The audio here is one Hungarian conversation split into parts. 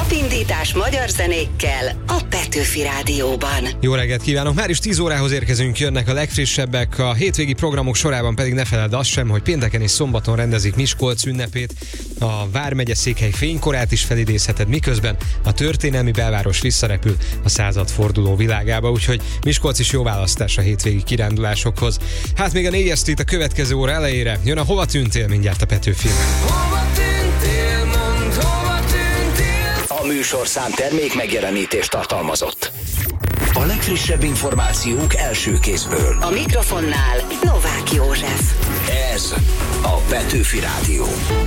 Napindítás magyar zenékkel a Petőfi Rádióban. Jó reggelt kívánok! Már is 10 órához érkezünk, jönnek a legfrissebbek, a hétvégi programok sorában pedig ne feledd azt sem, hogy pénteken és szombaton rendezik Miskolc ünnepét, a Vármegye Székhely fénykorát is felidézheted, miközben a történelmi belváros visszarepül a századforduló világába, úgyhogy Miskolc is jó választás a hétvégi kirándulásokhoz. Hát még a 4-es Street a következő óra elejére, jön a Hova tűntél mindjárt a Petőfi. Hova tűntél, mondd, hova tűntél? A műsorszám termék megjelenítést tartalmazott. A legfrissebb információk első kézből. A mikrofonnál Novák József. Ez a Petőfi Rádió.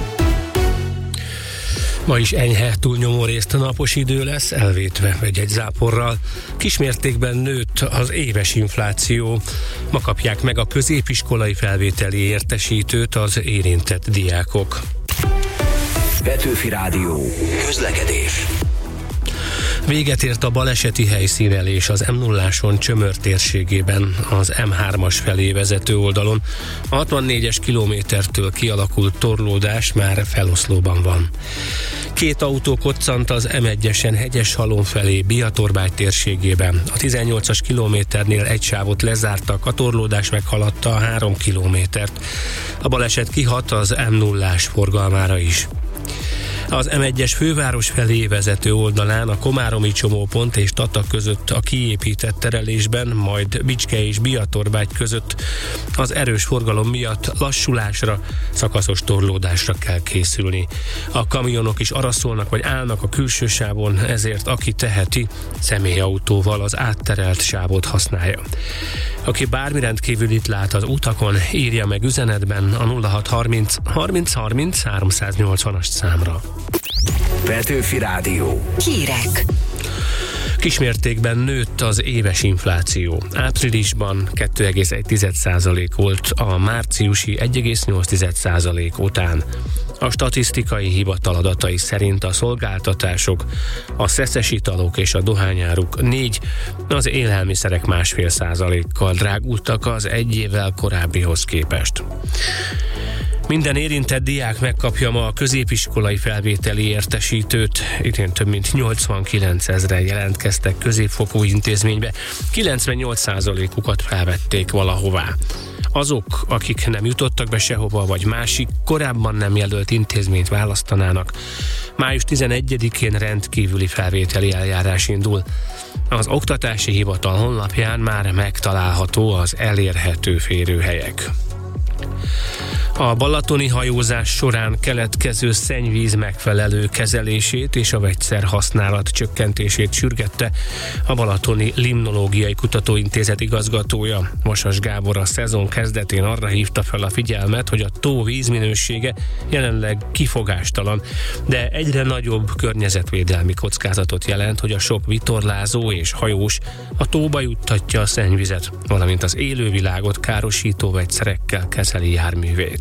Ma is enyhe túlnyomó részt napos idő lesz, elvétve egy záporral. Kismértékben nőtt az éves infláció. Ma kapják meg a középiskolai felvételi értesítőt az érintett diákok. Petőfi Rádió. Közlekedés. Véget ért a baleseti helyszínelés az M0-áson Csömör térségében, az M3-as felé vezető oldalon. A 64-es kilométertől kialakult torlódás már feloszlóban van. 2 autó koccant az M1-esen Hegyeshalom felé Biatorbágy térségében. A 18-as kilométernél egy sávot lezártak, a torlódás meghaladta a 3 kilométert. A baleset kihat az M0-ás forgalmára is. Az M1-es főváros felé vezető oldalán a Komáromi csomópont és Tata között a kiépített terelésben, majd Bicske és Biatorbágy között az erős forgalom miatt lassulásra, szakaszos torlódásra kell készülni. A kamionok is araszolnak vagy állnak a külső sávon, ezért aki teheti, személyautóval az átterelt sávot használja. Aki bármi rendkívülit lát az utakon, írja meg üzenetben a 0630 30 30 380-as számra. Petőfi Rádió. Hírek. Kismértékben nőtt az éves infláció. Áprilisban 2,1% volt a márciusi 1,8% után. A statisztikai hivatal adatai szerint a szolgáltatások, a szeszes italok és a dohányáruk 4, az élelmiszerek 1,5%-kal drágultak az egy évvel korábbihoz képest. Minden érintett diák megkapja ma a középiskolai felvételi értesítőt. Idén több mint 89 000 jelentkeztek középfokú intézménybe, 98%-ukat felvették valahová. Azok, akik nem jutottak be sehova, vagy másik korábban nem jelölt intézményt választanának, május 11-én rendkívüli felvételi eljárás indul. Az Oktatási Hivatal honlapján már megtalálható az elérhető férőhelyek. A balatoni hajózás során keletkező szennyvíz megfelelő kezelését és a vegyszer használat csökkentését sürgette a Balatoni Limnológiai Kutatóintézet igazgatója. Vasas Gábor a szezon kezdetén arra hívta fel a figyelmet, hogy a tó vízminősége jelenleg kifogástalan, de egyre nagyobb környezetvédelmi kockázatot jelent, hogy a sok vitorlázó és hajós a tóba juttatja a szennyvizet, valamint az élővilágot károsító vegyszerekkel kezeli járművét.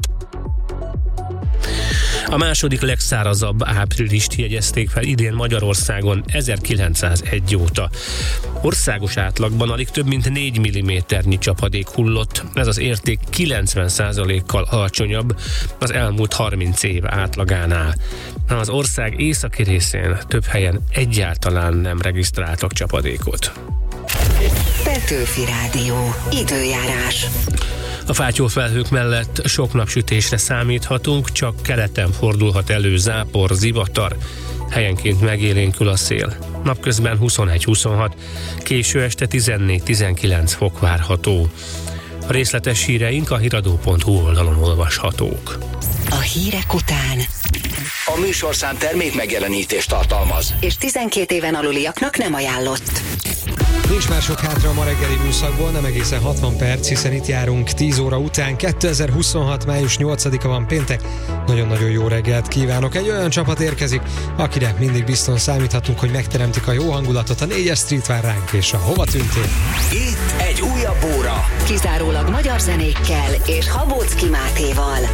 A második legszárazabb áprilist jegyezték fel idén Magyarországon 1901 óta. Országos átlagban alig több mint 4 mm csapadék hullott, ez az érték 90%-kal alacsonyabb az elmúlt 30 év átlagánál. Az ország északi részén több helyen egyáltalán nem regisztráltak csapadékot. Petőfi Rádió. Időjárás. A fátyolfelhők mellett sok napsütésre számíthatunk, csak keleten fordulhat elő zápor, zivatar, helyenként megélénkül a szél. Napközben 21-26, késő este 14-19 fok várható. A részletes híreink a hiradó.hu oldalon olvashatók. A hírek után A műsorszám termék megjelenítést tartalmaz. és 12 éven aluliaknak nem ajánlott. Nincs már sok hátra a ma reggeli műszakból, nem egészen 60 perc, hiszen itt járunk 10 óra után. 2026. május 8-a van péntek. Nagyon-nagyon jó reggelt kívánok. Egy olyan csapat érkezik, akire mindig bizton számíthatunk, hogy megteremtik a jó hangulatot. A 4-es Street vár ránk, és a Hova tűntél? Itt egy újabb óra. Kizárólag magyar zenékkel és Habóczky Mátéval.